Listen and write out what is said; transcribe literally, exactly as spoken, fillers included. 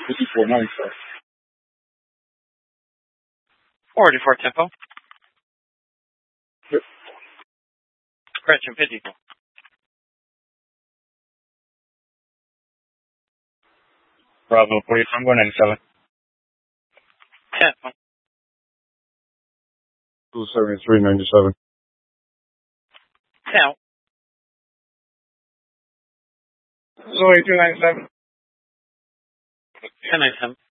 fifty-four ninety-seven. forty-four tempo. Yep. Correction fifty-four. Bravo forty-four, I'm going ninety-seven. Tempo. two seventy-three ninety-seven. Count. two eighty-two ninety-seven. ten ninety-seven.